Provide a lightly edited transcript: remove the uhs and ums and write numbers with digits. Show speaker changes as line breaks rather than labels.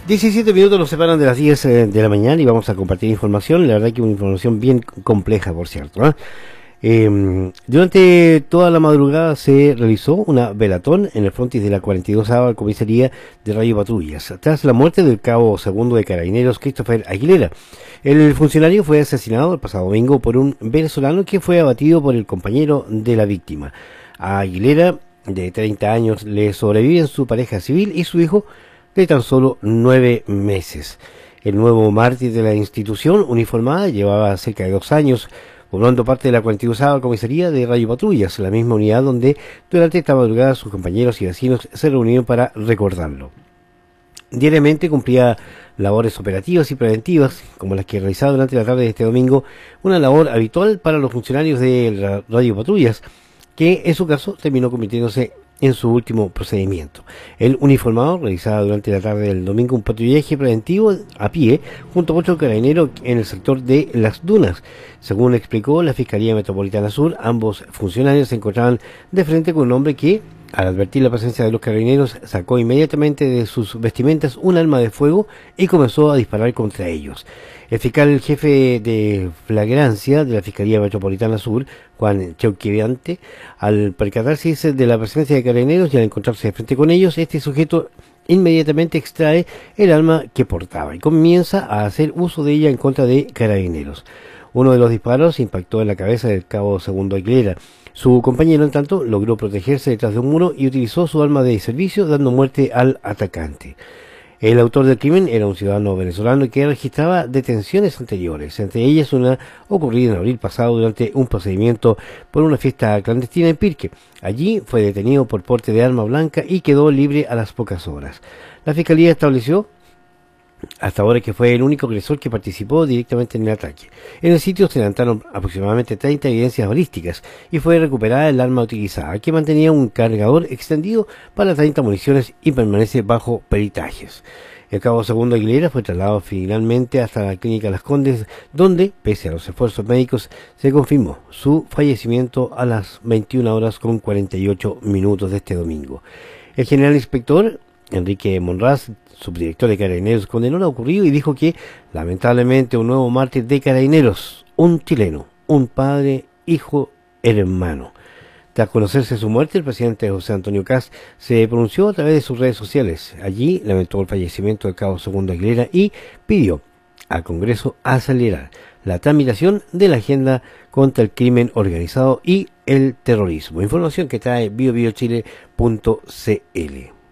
17 minutos nos separan de las 10 de la mañana y vamos a compartir información, la verdad que una información bien compleja, por cierto, ¿eh? Durante toda la madrugada se realizó una velatón en el frontis de la 42ª Comisaría de Radio Patrullas, tras la muerte del cabo segundo de Carabineros, Christopher Aguilera. El funcionario fue asesinado el pasado domingo por un venezolano que fue abatido por el compañero de la víctima. A Aguilera, de 30 años, le sobreviven su pareja civil y su hijo de tan solo 9 meses. El nuevo mártir de la institución uniformada llevaba cerca de 2 años formando parte de la 42ª Comisaría de Radio Patrullas, la misma unidad donde durante esta madrugada sus compañeros y vecinos se reunieron para recordarlo. Diariamente cumplía labores operativas y preventivas, como las que realizaba durante la tarde de este domingo, una labor habitual para los funcionarios de Radio Patrullas, que en su caso terminó convirtiéndose en su último procedimiento. El uniformado realizaba durante la tarde del domingo un patrullaje preventivo a pie junto a otro carabinero en el sector de Las Dunas. Según explicó la Fiscalía Metropolitana Sur, ambos funcionarios se encontraban de frente con un hombre que, al advertir la presencia de los carabineros, sacó inmediatamente de sus vestimentas un arma de fuego y comenzó a disparar contra ellos. El fiscal jefe de flagrancia de la Fiscalía Metropolitana Sur, Juan Chauqueviante, al percatarse de la presencia de carabineros y al encontrarse de frente con ellos, este sujeto inmediatamente extrae el arma que portaba y comienza a hacer uso de ella en contra de carabineros. Uno de los disparos impactó en la cabeza del cabo segundo Aguilera. Su compañero, en tanto, logró protegerse detrás de un muro y utilizó su arma de servicio, dando muerte al atacante. El autor del crimen era un ciudadano venezolano que registraba detenciones anteriores, entre ellas una ocurrida en abril pasado durante un procedimiento por una fiesta clandestina en Pirque. Allí fue detenido por porte de arma blanca y quedó libre a las pocas horas. La Fiscalía estableció hasta ahora que fue el único agresor que participó directamente en el ataque. En el sitio se levantaron aproximadamente 30 evidencias balísticas y fue recuperada el arma utilizada, que mantenía un cargador extendido para 30 municiones y permanece bajo peritajes. El cabo segundo Aguilera fue trasladado finalmente hasta la clínica Las Condes, donde, pese a los esfuerzos médicos, se confirmó su fallecimiento a las 21 horas con 48 minutos de este domingo. El general inspector Enrique Monraz, subdirector de Carabineros, condenó lo ocurrido y dijo que, lamentablemente, un nuevo mártir de Carabineros, un chileno, un padre, hijo, hermano. Tras conocerse su muerte, el presidente José Antonio Kast se pronunció a través de sus redes sociales. Allí lamentó el fallecimiento del cabo segundo Aguilera y pidió al Congreso acelerar la tramitación de la agenda contra el crimen organizado y el terrorismo. Información que trae biobiochile.cl.